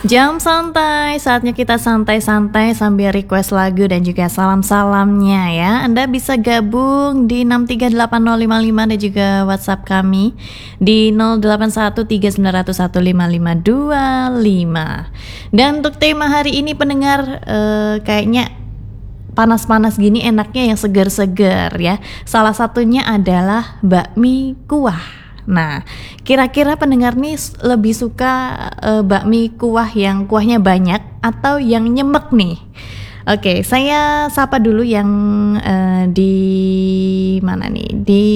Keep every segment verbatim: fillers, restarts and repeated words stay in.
Jam santai, saatnya kita santai-santai sambil request lagu dan juga salam-salamnya ya. Anda bisa gabung di enam tiga delapan nol lima lima dan juga WhatsApp kami di nol delapan satu tiga sembilan nol satu lima lima dua lima. Dan untuk tema hari ini pendengar eh, kayaknya panas-panas gini enaknya yang segar-segar ya. Salah satunya adalah bakmi kuah. Nah, kira-kira pendengar nih lebih suka uh, bakmi kuah yang kuahnya banyak atau yang nyemek nih? Oke, saya sapa dulu yang uh, di mana nih? Di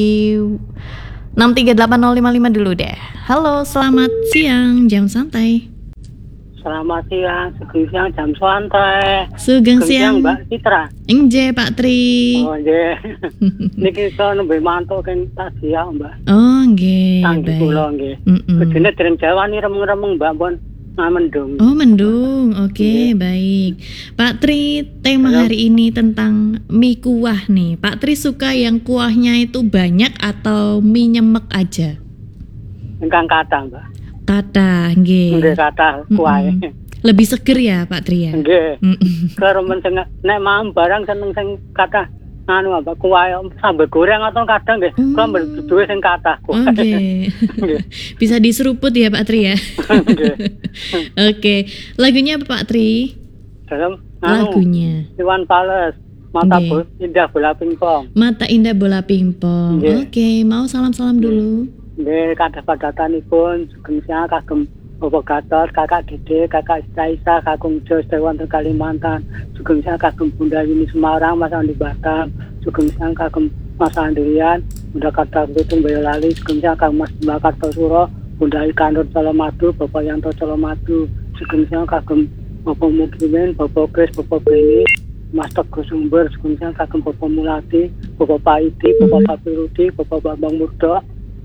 enam tiga delapan nol lima lima dulu deh. Halo, selamat siang, jam santai. Selamat siang, sugeng siang jam santai. Sugeng siang Mbak Citra. Nggih, Pak Tri. Oh nggih. Niki iso nembe mantuk kan tadi ya, Mbak. Oh nggih. Tanggi kula nggih. Kedene dereng jawani remeng-remeng Mbak pun mendung. Oh mendung, oke okay, baik. Pak Tri, tema Halo. Hari ini tentang mie kuah nih. Pak Tri suka yang kuahnya itu banyak atau mie nyemek aja? Ingkang kathah, Mbak. Kathah, nggih. Nggih kathah kuahe. Lebih seger ya Pak Tri ya? Nggih. Karo men sing nek mam barang seneng sing kathah anu apa kuahe sambel goreng atau kadang nggih. Kula mm. duwe sing kathah kuahe. Oke. Okay. Bisa diseruput ya Pak Tri ya? Nggih. Oke. Okay. Lagunya apa Pak Tri? Dalam lagunya Iwan Fals. Mata okay. Indah Bola Pingpong. Mata Indah Bola Pingpong. Oke, okay. Mau salam-salam dulu. Nggih, kathah padatanipun sugeng siang kagem Bapak Gatot, Kakak Dede, Kakak Isa, Kakung Jos wonten Kalimantan. Sugeng siang kagem Bunda Yuni Semarang, Mas Andi Batam. Sugeng siang kagem Mas Andrian, Bunda Kartaputung Boyolali. Sugeng siang kagem Mas Bima Kartosuro, Bunda Ikanur Colomadu, Bapak Yanto Colomadu. Sugeng siang kagem Bapak Mukimin, Bapak Kris, Bapak Beni, Mas Teguh Sumber. Sugeng siang kagem Bapak Mulati, Bapak Paidi, Bapak Papirudi, Bapak Bambang Murdo,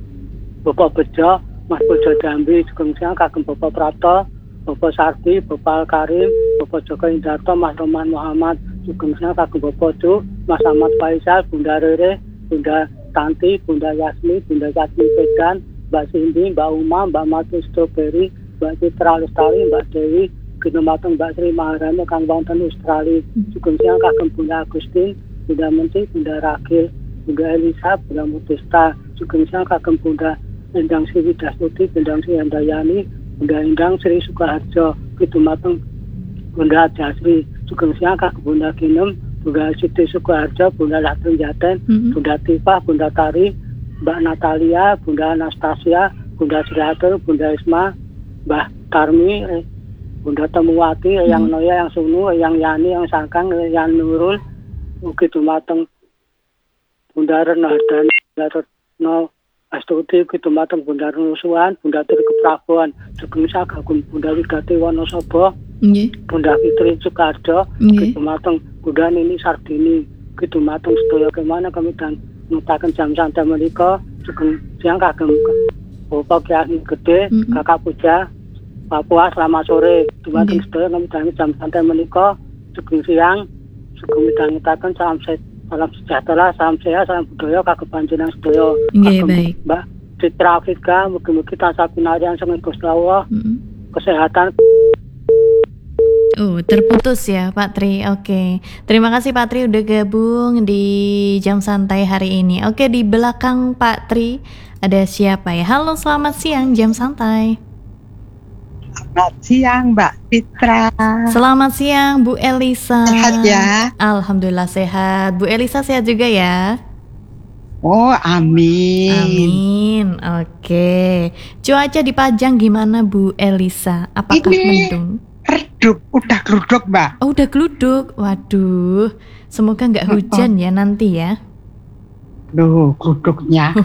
Bapak Bejo, Mas Bojo Jambi, sugeng siang kagem Bapak Prato, Bapak Sardi, Bapak Karim, Bapak Joko Indarto, Mas Roman Muhammad, sugeng siang kagem Bapak Cu, Mas Ahmad Faisal, Bunda Rere, Bunda Tanti, Bunda Yasmi, Bunda Yasmi Pedan, Mbak Cindy, Mbak Uma, Mbak Mati Strawberry, Mbak Citra Lestari, Mbak Dewi, Kinumateng Mbak Sri Maharani, Kang wonten Australia, sugeng siang kagem Bunda Agustin, Bunda Menti, Bunda Rakil, Bunda Elisa, Bunda Mutista, sugeng siang kagem Bunda Endang Sri Widastuti, Endang Sri Handayani, Bunda Endang Sri Sukaharjo, Kidumateng Bunda Jasri, sugeng siang kagem Bunda Kinem, Bunda Siti Sukaharjo, Bunda Latrin Jaten, mm-hmm. Bunda Tifah, Bunda Tari, Mbak Natalia, Bunda Anastasia, Bunda Sriatur, Bunda Isma, Mbah Tarmi, Bunda Temuwati, mm-hmm. Yang Noya, Yang Sunu, Yang Yani, Yang Sangkang, Yang Nurul, Kidumateng Bunda Renardani, Bunda Retno Astuti, Kidumateng Bunda Nusuhan, Bunda Tri Kepraboan, sugeng siang kagem Bunda Wigati Wonosobo, nggih. Bunda Fitri Sukarjo, Kidumateng Bunda Nini Sardini, Kidumateng sedaya kemana kami dan ngutaken jam santai menika, sugeng siang kagem Bapak Kyai Gede, mm-hmm. Kakak Puja, Papua selamat sore, Kidumateng sedaya kami dan jam santai menika, sugeng siang, sugeng midhangetaken salam sehat. Salam sejahtera, salam sehat, salam budaya, kagem panjenengan sedaya. Nggih, baik. Mbak Citra Afrika, mugi-mugi tansah pinarian saking Gusti Allah. Mm-hmm. Kesehatan. Oh, terputus ya Pak Tri. Oke. Terima kasih Pak Tri udah gabung di jam santai hari ini. Oke, di belakang Pak Tri ada siapa ya? Halo, selamat siang jam santai. Selamat siang Mbak Citra. Selamat siang Bu Elisa. Sehat ya? Alhamdulillah sehat. Bu Elisa sehat juga ya? Oh amin. Amin. Oke. Cuaca di Pajang gimana Bu Elisa? Apakah ini mendung? Redup, udah gluduk Mbak. Oh udah gluduk. Waduh. Semoga nggak hujan oh. ya nanti ya. Duh, gluduknya.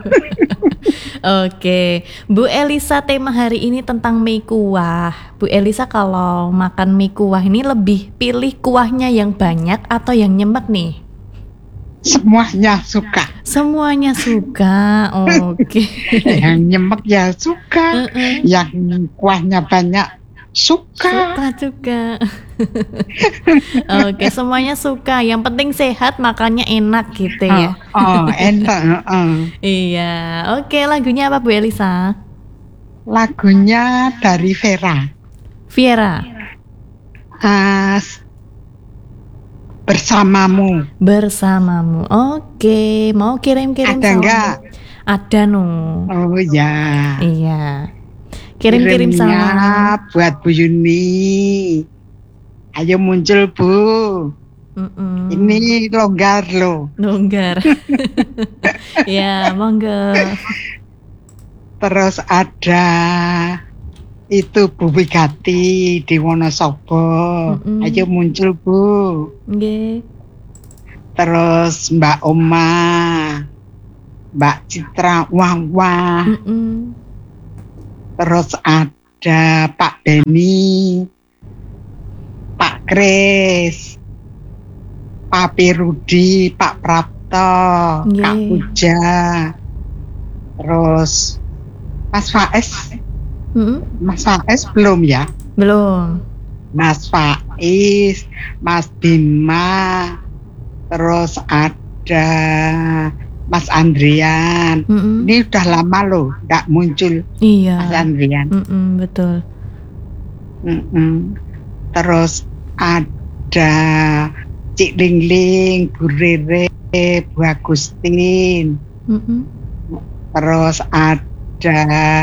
Oke, Bu Elisa, tema hari ini tentang mie kuah. Bu Elisa kalau makan mie kuah ini lebih pilih kuahnya yang banyak atau yang nyemek nih? Semuanya suka. Semuanya suka, oke. Okay. Yang nyemek ya suka, uh-uh. yang kuahnya banyak suka. Suka juga. Oke, okay, semuanya suka. Yang penting sehat, makannya enak gitu ya. Oh, oh enak. Uh. Iya, oke. Okay, lagunya apa Bu Elisa? Lagunya dari Vera. Viera. As bersamamu. Bersamamu. Oke, mau kirim-kirim Ada salam? enggak? Ada no. Oh ya. Iya. Kirim-kirim Kirimnya salam. buat Bu Yuni. Ayo muncul Bu. Mm-mm. Ini longgar loh. Longgar. Ya, monggo. Terus ada itu Bu Wigati di Wonosobo. Mm-mm. Ayo muncul Bu. Nggih. Terus Mbak Oma, Mbak Citra Wawa. Mm-mm. Terus ada Pak Beni, Pak Kris, Pak Pirudi, Pak Prapto, Nggih. Kak Puja. Terus Mas Faiz, Mm-mm. Mas Faiz belum ya? Belum. Mas Faiz, Mas Bima, terus ada Mas Andrian. Mm-mm. Ini udah lama loh nggak muncul Iya. Mas Andrian. Mm-mm, betul. Mm-mm. Terus ada Cik Lingling, Bu Rere, Bu Agustin. Mm-mm. Terus ada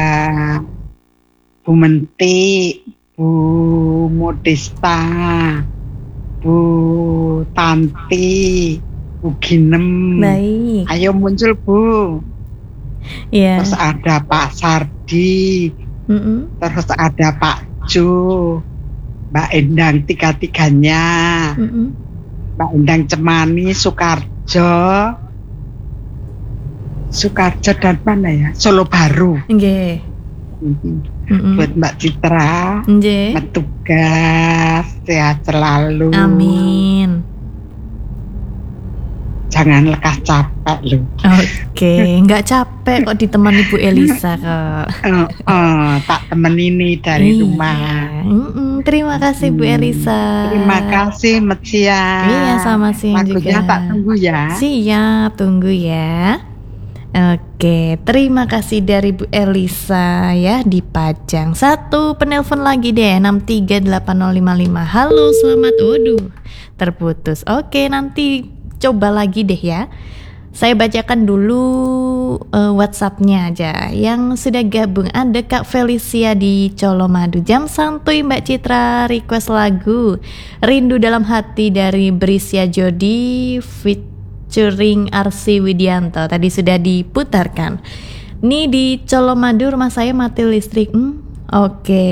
Bu Menti, Bu Modesta, Bu Tanti, Bu Ginem. Baik. Ayo muncul Bu. Iya. Terus ada Pak Sardi, Mm-mm. terus ada Pak Jo, Mbak Endang tiga-tiganya, Mm-mm. Mbak Endang Cemani, Sukarjo, Sukarjo dan mana ya? Solo Baru. Nggih. Mhm. Mm-mm. Buat Mbak Citra, Nggih. bertugas sehat selalu. Amin. Jangan lekas capek loh. Oke, nggak capek kok ditemani Bu Elisa kok. Eh, eh, tak temen ini dari Iya. rumah. Mm-mm, terima kasih Bu Hmm. Elisa. Terima kasih Mecia. Iya, sama siang Lagunya juga. tak tunggu ya. Siap, tunggu ya. Oke, terima kasih dari Bu Elisa ya dipajang. Satu penelpon lagi deh, enam tiga delapan nol lima lima. Halo, selamat. Waduh, terputus. Oke, nanti coba lagi deh ya. Saya bacakan dulu uh, WhatsApp-nya aja. Yang sudah gabung ada Kak Felicia di Colomadu. Jam santuy Mbak Citra request lagu Rindu Dalam Hati dari Brisya Jodi featuring Arsi Widianto. Tadi sudah diputarkan. Nih di Colomadu rumah saya mati listrik. Hmm, oke.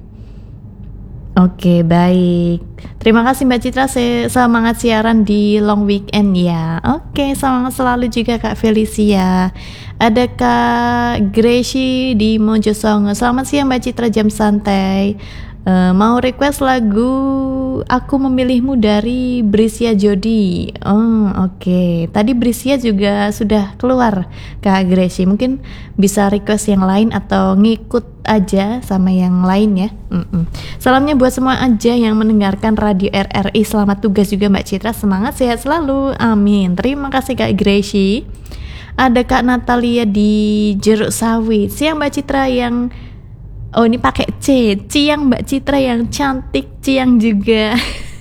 Oke, baik. Terima kasih Mbak Citra, se- semangat siaran di long weekend ya. Oke, semangat selalu juga Kak Felicia. Ada Kak Gracie di Mojosongo. Selamat siang Mbak Citra, jam santai. Eh, mau request lagu Aku Memilihmu dari Brisya Jodi. Oh, oke. Tadi Brisya juga sudah keluar Kak Gracie. Mungkin bisa request yang lain atau ngikut aja sama yang lain ya. Mm-mm. Salamnya buat semua aja yang mendengarkan Radio R R I. Selamat tugas juga Mbak Citra. Semangat, sehat selalu. Amin. Terima kasih Kak Gracie. Ada Kak Natalia di Jeruk Sawit. Siang Mbak Citra yang oh ini pakai C, Ciang Mbak Citra yang cantik, Ciang juga.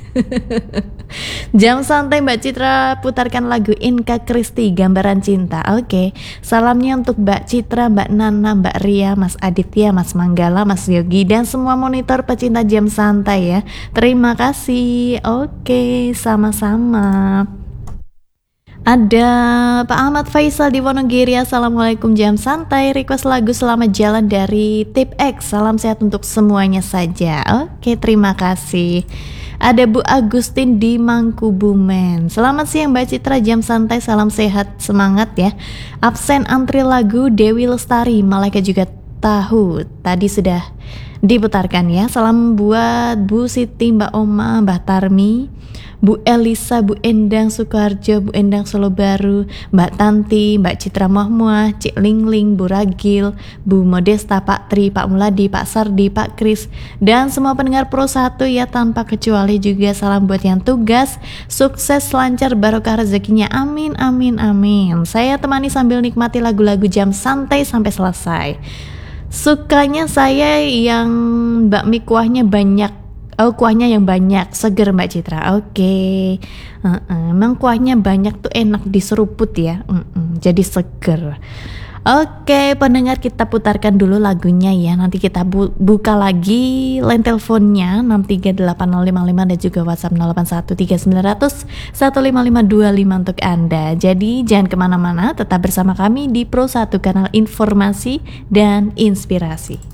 Jam santai Mbak Citra putarkan lagu Inka Kristi Gambaran Cinta. Oke, salamnya untuk Mbak Citra, Mbak Nana, Mbak Ria, Mas Aditya, Mas Manggala, Mas Yogi dan semua monitor pecinta jam santai ya. Terima kasih. Oke, sama-sama. Ada Pak Ahmad Faisal di Wonogiri. Assalamualaikum jam santai. Request lagu Selamat Jalan dari Tip X. Salam sehat untuk semuanya saja. Oke, terima kasih. Ada Bu Agustin di Mangkubumen. Selamat siang Mbak Citra, jam santai, salam sehat, semangat ya. Absen antri lagu Dewi Lestari, Malaikat Juga Tahu. Tadi sudah diputarkan ya. Salam buat Bu Siti, Mbak Oma, Mbak Tarmi, Bu Elisa, Bu Endang Sukoharjo, Bu Endang Solo Baru, Mbak Tanti, Mbak Citra Muah-Muah, Cik Lingling, Bu Ragil, Bu Modesta, Pak Tri, Pak Muladi, Pak Sardi, Pak Kris, dan semua pendengar Pro satu ya tanpa kecuali. Juga salam buat yang tugas, sukses, lancar, barokah rezekinya, amin, amin, amin. Saya temani sambil nikmati lagu-lagu jam santai sampai selesai. Sukanya saya yang bakmi kuahnya banyak. Oh, kuahnya yang banyak, seger Mbak Citra. Oke. Uh-uh. Emang kuahnya banyak tuh enak diseruput ya. Uh-uh. Jadi seger. Oke, pendengar, kita putarkan dulu lagunya ya. Nanti kita bu- buka lagi line teleponnya enam tiga delapan nol lima lima dan juga WhatsApp nol delapan satu tiga sembilan nol nol satu lima lima dua lima untuk Anda. Jadi jangan kemana-mana, tetap bersama kami di Pro satu, kanal informasi dan inspirasi.